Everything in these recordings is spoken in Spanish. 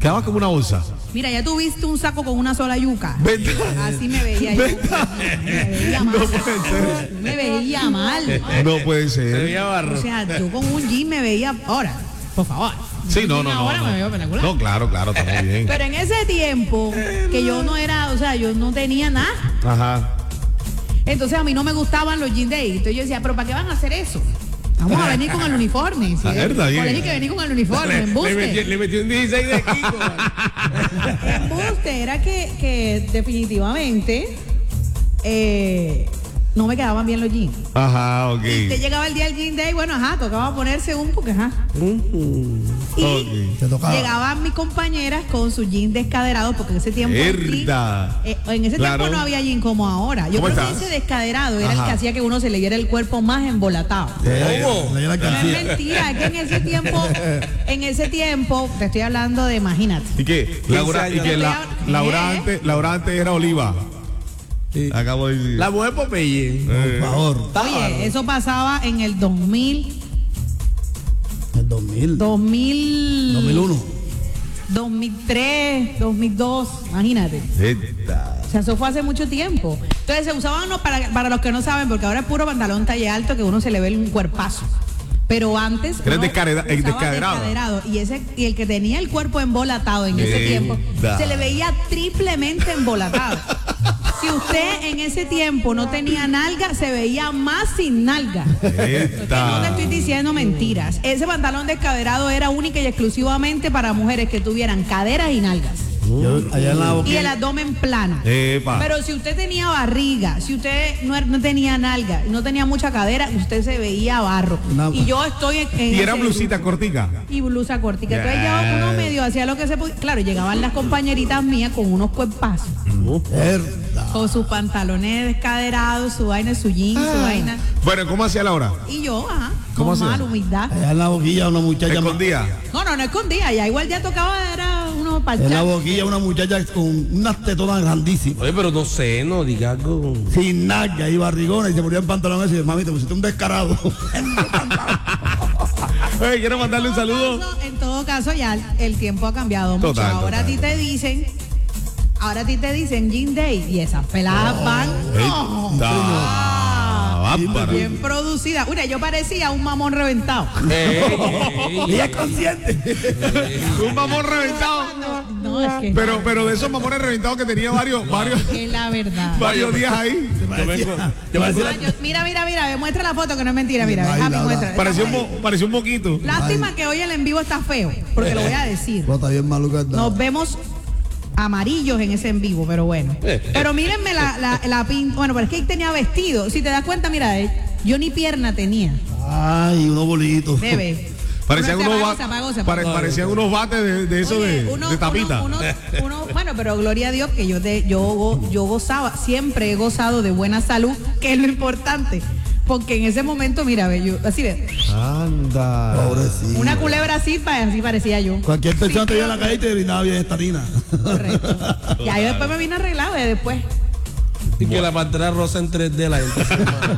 Quedaba como una bolsa. Mira, ya tuviste un saco con una sola yuca. ¿Verdad? Así me veía yo. Me veía mal. No puede ser. Me veía mal. No puede Se ser. veía barro. O sea, yo con un jean me veía. Ahora, por favor. Sí, no. Ahora me veo espectacular. No, claro, está muy bien. Pero en ese tiempo, que yo no era, o sea, yo no tenía nada. Ajá. Entonces a mí no me gustaban los jeans de ahí. Entonces yo decía, ¿pero para qué van a hacer eso? Vamos a venir con el uniforme. ¿Sí? Está bien. Colegio que venir con el uniforme. Embuste. Le metió un 16 de Kiko. Embuste. Era que definitivamente no me quedaban bien los jeans. Ajá, ok. Y te llegaba el día del jean day, bueno, tocaba ponerse un porque Y Ok. Te tocaba. llegaban mis compañeras con sus jeans descaderados, porque en ese tiempo Verdad. en ese Claro. tiempo no había jean como ahora. Yo ¿Cómo creo estás? que ese descaderado era el Ajá. que hacía que uno se le viera el cuerpo más embolatado. ¿Cómo? Le dio la No es alcancía. mentira, es que en ese tiempo, te estoy hablando de, imagínate. ¿Y qué? Laura, y que Laura antes era Oliva. Sí. Acabo de decir. La mujer Popeye. Por favor. Oye, eso pasaba en el 2000, El 2000. 2001. 2003, 2002, imagínate. Esta. O sea, eso fue hace mucho tiempo. Entonces se usaban, para los que no saben, porque ahora es puro pantalón talle alto que uno se le ve un cuerpazo. Pero antes Era uno descaderado. descaderado. Y el que tenía el cuerpo embolatado en ese tiempo, se le veía triplemente embolatado. Si usted en ese tiempo no tenía nalga, se veía más sin nalga. No te estoy diciendo mentiras. Ese pantalón descaderado era única y exclusivamente para mujeres que tuvieran caderas y nalgas. Yo, allá en la Y boquilla. el abdomen plano. Epa. Pero si usted tenía barriga, si usted no tenía nalga, no tenía mucha cadera, usted se veía barro. No. Y yo estoy en Y era ese blusita grupo. cortica. Y blusa cortica. Entonces ya uno medio hacía lo que se podía. Claro, llegaban las compañeritas mías con unos cuerpazos, Verdad. con sus pantalones descaderados, su vaina, su jean, su vaina. Bueno, ¿cómo hacía Laura? Y yo, ¿Cómo normal, hacía? humildad. Allá en la boquilla una muchacha. Escondía. No escondía, ya igual ya tocaba, era uno En la parchados. boquilla una muchacha con unas tetonas grandísimas. Oye, pero no sé, no diga algo. Sin nalga y barrigona. Y se ponía el pantalón ese y dice, mami, te pusiste un descarado. Oye, quiero mandarle un saludo. En todo caso, ya el tiempo ha cambiado mucho. Total, Ahora a ti te dicen Jean Day y esas peladas van Bárbaro. bien producidas. Mira, yo parecía un mamón reventado. Ella es consciente. Un mamón reventado. No, es que Pero de esos mamones reventados que tenía varios es la verdad. días ahí. Te parecía Mira, me muestra la foto que no es mentira, mira, Ay, Javi, la- muestra. Pareció un poquito. Lástima que hoy el en vivo está feo, porque lo voy a decir. Pero está bien maluca. Nos vemos amarillos en ese en vivo, pero bueno. Pero mírenme la pinta. Bueno, pero es que él tenía vestido. Si te das cuenta, mira, yo ni pierna tenía. Ay, unos bolitos. Bebé. Parecían Uno se unos, apagó, se apagó, se pare- apagó. parecían unos bates de eso Oye, de tapita. Bueno, pero gloria a Dios que yo gozaba, siempre he gozado de buena salud, que es lo importante. Porque en ese momento, mira, ve, yo, así ve, Anda. Pobrecito. una culebra así parecía yo. Cualquier persona te veía en la calle y te brindaba bien estarina. Correcto. Ya yo después me vine arreglado, y después. Y que la pantera rosa en 3D la gente.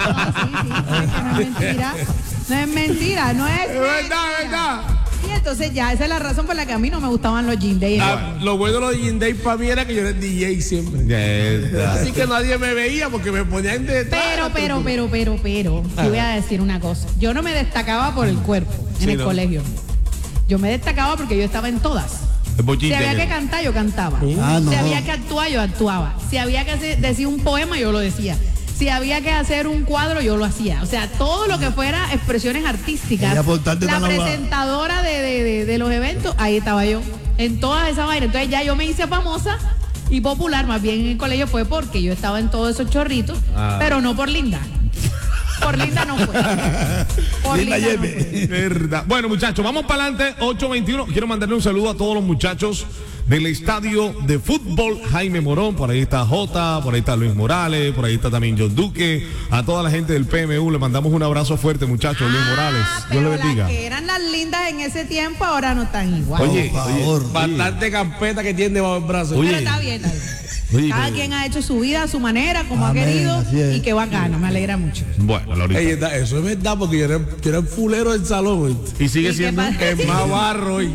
No es mentira. No es mentira, no es. Es verdad. Y entonces ya, esa es la razón por la que a mí no me gustaban los jean days. Lo bueno de los Jean Day para mí era que yo era el DJ siempre. Así que nadie me veía porque me ponían detrás. Pero, te voy a decir una cosa. Yo no me destacaba por el cuerpo en el colegio. Yo me destacaba porque yo estaba en todas. Si había que cantar, yo cantaba. Ah, no. Si había que actuar, yo actuaba. Si había que decir un poema, yo lo decía. Si había que hacer un cuadro, yo lo hacía. O sea, todo lo que fuera expresiones artísticas. Ella por tal de La tan abogada. presentadora de los eventos, ahí estaba yo. En todas esas vainas. Entonces ya yo me hice famosa y popular, más bien en el colegio fue porque yo estaba en todos esos chorritos, pero no por linda. Por linda no fue. Por Linda linda no Yepe. fue. Verdad. Bueno, muchachos, vamos para adelante. 8:21. Quiero mandarle un saludo a todos los muchachos del estadio de fútbol Jaime Morón. Por ahí está Jota, por ahí está Luis Morales, por ahí está también John Duque. A toda la gente del PMU le mandamos un abrazo fuerte, muchachos. Luis Morales, Dios le Pero bendiga. las que eran las lindas en ese tiempo ahora no están igual. Oye, Por favor. Bastante campeta que tiene bajo el brazo. Oye. Pero está bien, está bien. Oye, Cada pero- quien ha hecho su vida a su manera, como Amén, ha querido, así es. y que bacano, me alegra mucho. Bueno, Laurita. Ey, eso es verdad porque yo era el fulero del salón. ¿oíste? Y sigue ¿Y qué siendo. pasa? El más barro.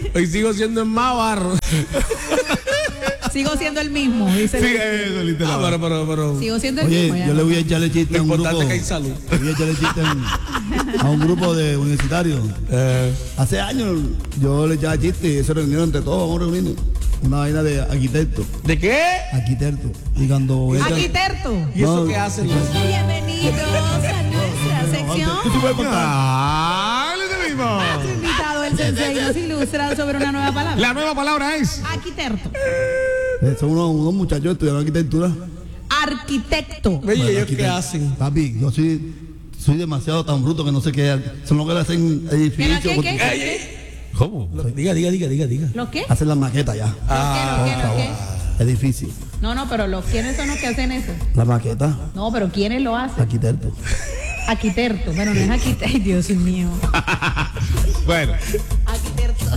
Hoy sigo siendo el más barro. Sigo siendo el mismo, dice. Sí, eso, literal. Pero. Sigo siendo el Oye, mismo. ya yo le no. voy a echarle chiste Lo a un grupo. importante es que hay salud. Le voy a echarle chiste a un grupo de universitarios. Hace años yo le echaba chiste y se reunieron entre todos, vamos a reunirnos. Una vaina de arquitecto. ¿De qué? Arquitecto. Y cuando ella. Arquitecto. ¿Y eso No, qué hacen? Bienvenidos a nuestra sección. Tú sí puedes contar. Dale ese mismo. Nuestro invitado, el sensei, nos ilustra sobre una nueva palabra. La nueva palabra es Arquitecto. Son unos muchachos que estudiaron arquitectura. Arquitecto. Oye, ¿ellos qué Arquitecto. hacen? Papi, yo soy demasiado tan bruto que no sé qué. Son los que le hacen edificios. ¿Qué? ¿cómo? Diga. ¿Los qué? Hacen la maqueta ya. ¿Los qué? Edificio. No, pero ¿quiénes son los que hacen eso? La maqueta. No, pero ¿quiénes lo hacen? Arquitecto. Arquitecto. Bueno, no es arquitecto. Ay, Dios mío. Bueno, Arquitecto.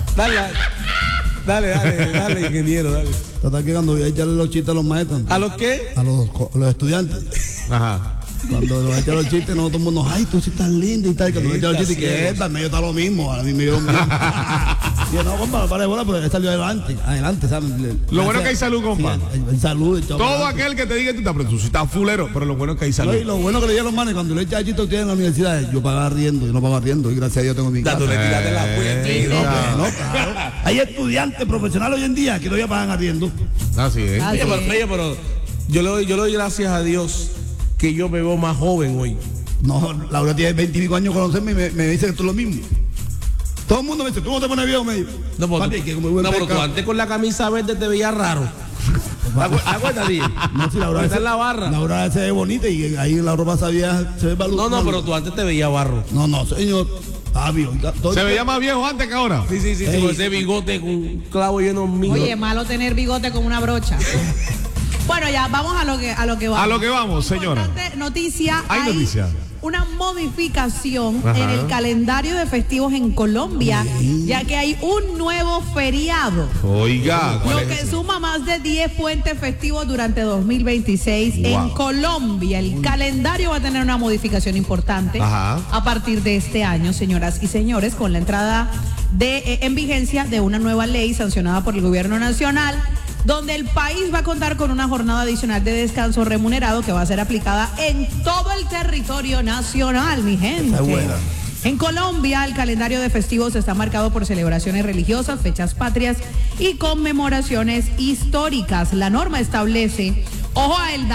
Dale, ingeniero, dale. Total que cuando voy a echarle los chistes a los maestros, ¿A los qué? a los estudiantes, ajá. cuando les voy a echar los chistes, no todo el mundo, ay, tú sí estás linda y tal. Y cuando le echan los chistes, que Gracias. esta, medio está lo mismo, a mí me dio bien. Y yo, no, compa, para de bola, pero él salió adelante, ¿sabes? Lo bueno es que hay salud, compa. Hay salud. y Todo aquel que te diga, pero tú sí estás fulero, pero lo bueno es que hay No, salud. y lo bueno que le di a los manes, cuando le echan chistes a ustedes en la universidad, yo pagaba riendo, yo no pagaba riendo, y gracias a Dios tengo mi casa. Tú le tiraste la puya. No, claro. Hay estudiantes profesionales hoy en día que todavía pagan arriendo. Así es. Así es. Pero yo le doy gracias a Dios que yo me veo más joven hoy. No, Laura tiene 20 y pico años conocerme y me dice que esto es lo mismo. Todo el mundo me dice, ¿tú no te pones viejo? Me dice, No, papi, que como buen pero tú pescado. antes con la camisa verde te veías raro. Acuérdate. No, si Laura Está en la barra. Laura se ve bonita y ahí en la ropa sabía se ve baludo. No, pero tú antes te veías barro. No, señor. Papi, oiga, todo- Se veía más viejo antes que ahora. Sí, Ey. con ese bigote con un clavo lleno mío. Oye, malo tener bigote con una brocha. Bueno, ya vamos a lo que vamos. A lo que vamos, señora. Importante noticia. Hay noticia. Una modificación Ajá. en el calendario de festivos en Colombia, ya que hay un nuevo feriado. Oiga, ¿cuál Lo es que ese? suma más de 10 puentes festivos durante 2026 en Wow. Colombia. El calendario va a tener una modificación importante Ajá. a partir de este año, señoras y señores, con la entrada en vigencia de una nueva ley sancionada por el gobierno nacional, donde el país va a contar con una jornada adicional de descanso remunerado que va a ser aplicada en todo el territorio nacional, mi gente. Está buena. En Colombia, el calendario de festivos está marcado por celebraciones religiosas, fechas patrias y conmemoraciones históricas. La norma establece, ojo al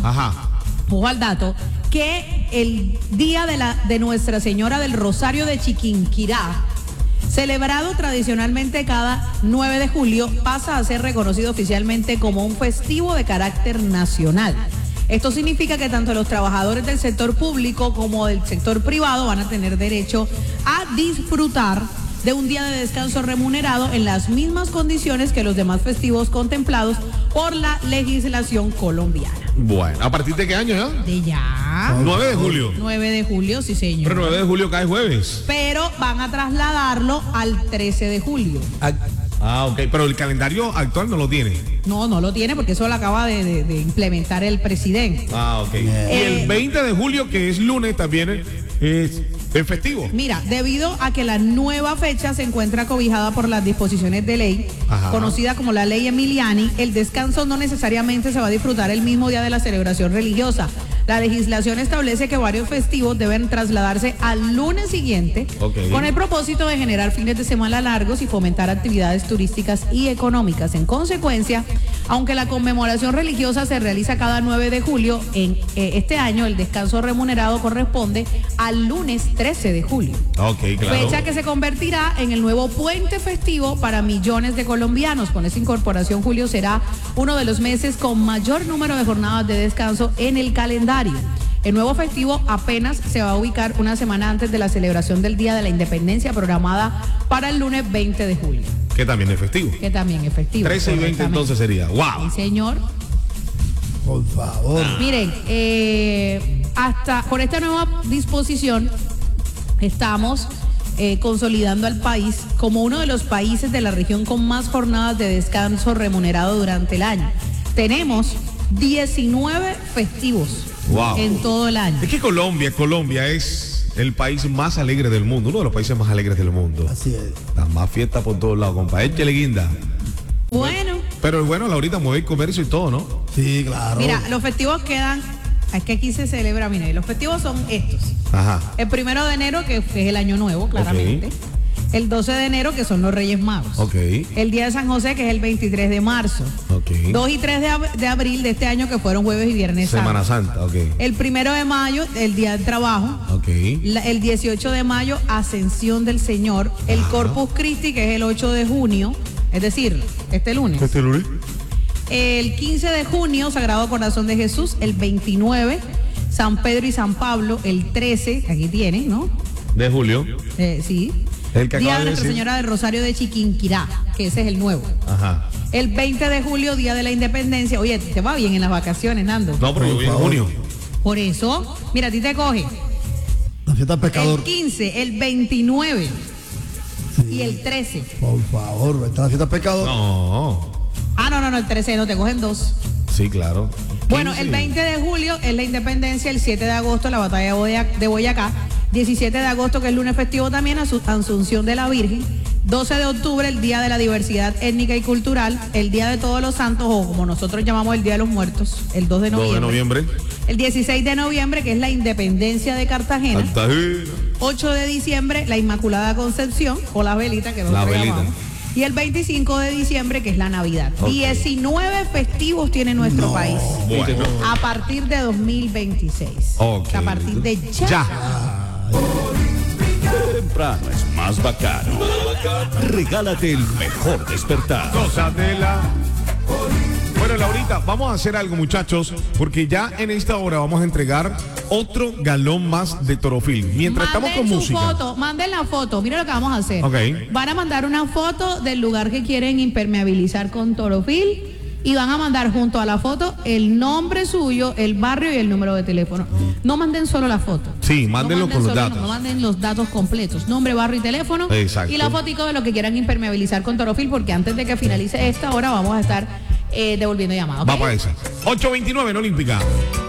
dato, que el día de Nuestra Señora del Rosario de Chiquinquirá, celebrado tradicionalmente cada 9 de julio, pasa a ser reconocido oficialmente como un festivo de carácter nacional. Esto significa que tanto los trabajadores del sector público como del sector privado van a tener derecho a disfrutar de un día de descanso remunerado en las mismas condiciones que los demás festivos contemplados por la legislación colombiana. Bueno, ¿a partir de qué año ya? De ya. 9 de julio. 9 de julio, sí señor. Pero 9 de julio cae jueves. Pero van a trasladarlo al 13 de julio. Ah, ok. Pero el calendario actual no lo tiene. No lo tiene porque eso lo acaba de implementar el presidente. Ah, ok. Y el 20 de julio, que es lunes, también es festivo. Mira, debido a que la nueva fecha se encuentra cobijada por las disposiciones de ley, Ajá. conocida como la ley Emiliani, el descanso no necesariamente se va a disfrutar el mismo día de la celebración religiosa. La legislación establece que varios festivos deben trasladarse al lunes siguiente, Ok. con el propósito de generar fines de semana largos y fomentar actividades turísticas y económicas. En consecuencia, aunque la conmemoración religiosa se realiza cada 9 de julio, en este año el descanso remunerado corresponde al lunes 13 de julio. Ok, claro. Fecha que se convertirá en el nuevo puente festivo para millones de colombianos. Con esta incorporación, julio será uno de los meses con mayor número de jornadas de descanso en el calendario. El nuevo festivo apenas se va a ubicar una semana antes de la celebración del Día de la Independencia, programada para el lunes 20 de julio, Que también es festivo. que también es festivo. 13 y 20 entonces sería. ¡Wow! Sí, señor. Por favor. Miren, hasta por esta nueva disposición estamos consolidando al país como uno de los países de la región con más jornadas de descanso remunerado durante el año. Tenemos 19 festivos Wow. en todo el año. Es que Colombia es el país más alegre del mundo, uno de los países más alegres del mundo. Así es. Las más fiestas por todos lados, compa. Échale guinda. Bueno. Pero bueno, Laurita, mueve el comercio y todo, ¿no? Sí, claro. Mira, los festivos quedan. Es que aquí se celebra, mira, y los festivos son estos. Ajá. El 1 de enero, que es el año nuevo, claramente. Ok. El 12 de enero, que son los Reyes Magos. Ok. El Día de San José, que es el 23 de marzo. Ok. 2 y 3 de abril de este año, que fueron jueves y viernes Semana santo. Santa, ok. El 1 de mayo, el Día del Trabajo. Ok. El 18 de mayo, Ascensión del Señor. El Corpus Christi, que es el 8 de junio. Es decir, este lunes. ¿Este lunes? El 15 de junio, Sagrado Corazón de Jesús. El 29, San Pedro y San Pablo. El 13, aquí tienen, ¿no? De julio. Sí. El que Día acaba de de Nuestra decir. Señora del Rosario de Chiquinquirá, que ese es el nuevo. Ajá. El 20 de julio, Día de la Independencia. Oye, te va bien en las vacaciones, Nando. No, pero yo voy en favor. junio. Por eso, mira, a ti te coge La fiesta del pescador. el 15, el 29 y el 13. Por favor, está la fiesta del pescador. No. No, el 13 no, te cogen 2. Sí, claro. Bueno, 15. el 20 de julio es la Independencia, el 7 de agosto la batalla de Boyacá, 17 de agosto, que es lunes festivo también, Asunción de la Virgen, 12 de octubre, el Día de la Diversidad Étnica y Cultural, el Día de Todos los Santos, o como nosotros llamamos el Día de los Muertos, el 2 de 2 noviembre. de noviembre. El 16 de noviembre, que es la Independencia de Cartagena. Cartagena. 8 de diciembre, la Inmaculada Concepción, o la velita, que La nosotros velita. llamamos. Y el 25 de diciembre, que es la Navidad. Ok. 19 festivos tiene nuestro país. Bueno. A partir de 2026. Ok. A partir de ya. Ya. Temprano es más bacano. Regálate el mejor despertar. Cosas de la... Bueno, Laurita, vamos a hacer algo, muchachos, porque ya en esta hora vamos a entregar otro galón más de Torofil. Mientras estamos con su música. foto, manden la foto. Mira lo que vamos a hacer. Ok. Van a mandar una foto del lugar que quieren impermeabilizar con Torofil y van a mandar junto a la foto el nombre suyo, el barrio y el número de teléfono. No manden solo la foto. Sí, mándenlo No con los manden datos. No manden los datos completos, nombre, barrio y teléfono. Exacto. Y la fotico de lo que quieran impermeabilizar con Torofil, porque antes de que finalice esta hora vamos a estar devolviendo llamadas. ¿ok? Va para esa. 829 en Olímpica.